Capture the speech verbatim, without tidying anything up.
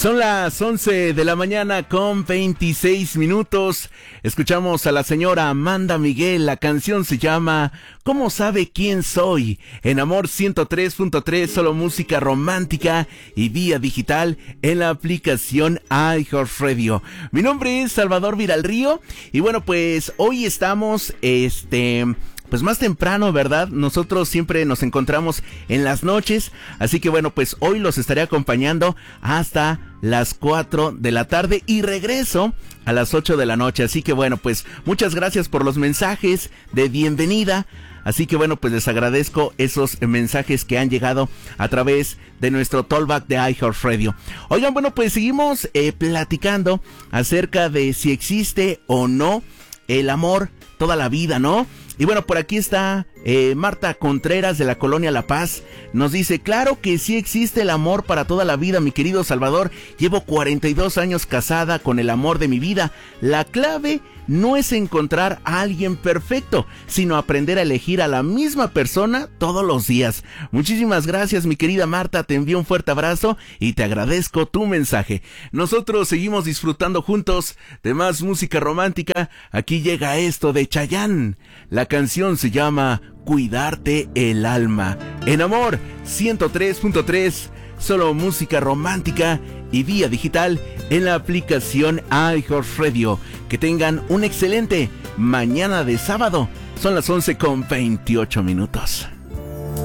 Son las once de la mañana con veintiséis minutos. Escuchamos a la señora Amanda Miguel. La canción se llama ¿Cómo sabe quién soy? En Amor ciento tres punto tres, solo música romántica y vía digital en la aplicación iHeartRadio. Mi nombre es Salvador Viralrío y bueno, pues hoy estamos este... pues más temprano, ¿verdad? Nosotros siempre nos encontramos en las noches, así que bueno, pues hoy los estaré acompañando hasta las cuatro de la tarde y regreso a las ocho de la noche, así que bueno, pues muchas gracias por los mensajes de bienvenida, así que bueno, pues les agradezco esos mensajes que han llegado a través de nuestro Talkback de iHeartRadio. Oigan, bueno, pues seguimos eh, platicando acerca de si existe o no el amor toda la vida, ¿no? Y bueno, por aquí está eh, Marta Contreras de la Colonia La Paz. Nos dice, claro que sí existe el amor para toda la vida, mi querido Salvador. Llevo cuarenta y dos años casada con el amor de mi vida. La clave no es encontrar a alguien perfecto, sino aprender a elegir a la misma persona todos los días. Muchísimas gracias, mi querida Marta. Te envío un fuerte abrazo y te agradezco tu mensaje. Nosotros seguimos disfrutando juntos de más música romántica. Aquí llega esto de Chayanne. La canción se llama Cuidarte el alma. En Amor ciento tres punto tres, solo música romántica y vía digital en la aplicación iHeartRadio. Que tengan un excelente mañana de sábado. Son las once con veintiocho minutos.